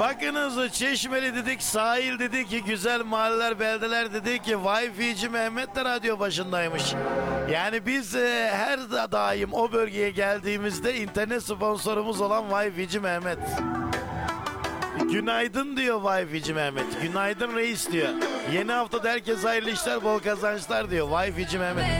Bakınız Çeşmeli dedik, sahil dedik ki güzel mahalleler, beldeler dedik ki Wi-Fi'ci Mehmet de radyo başındaymış. Yani biz her daim o bölgeye geldiğimizde internet sponsorumuz olan Wi-Fi'ci Mehmet. Günaydın diyor Wi-Fi'ci Mehmet. Günaydın reis diyor. Yeni haftada herkese hayırlı işler, bol kazançlar diyor Wi-Fi'ci Mehmet.